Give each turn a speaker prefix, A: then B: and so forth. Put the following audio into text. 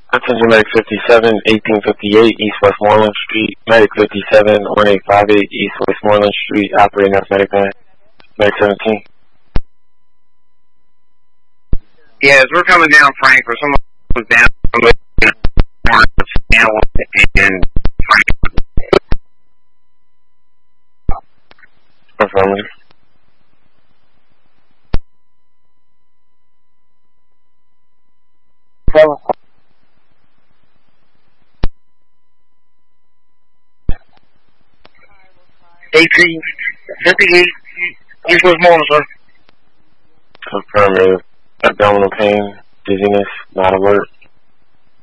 A: Attention Medic 57, 1858 East Westmoreland Street. Medic 57, 1858 East Westmoreland Street. Operating as Medic 9. Medic 17.
B: Yes, we're coming down Frankfurt. Someone was down and Frankfurt.
A: Affirmative.
B: AC 58 East Westmoreland, sir.
A: Affirmative. Abdominal pain, dizziness, not alert.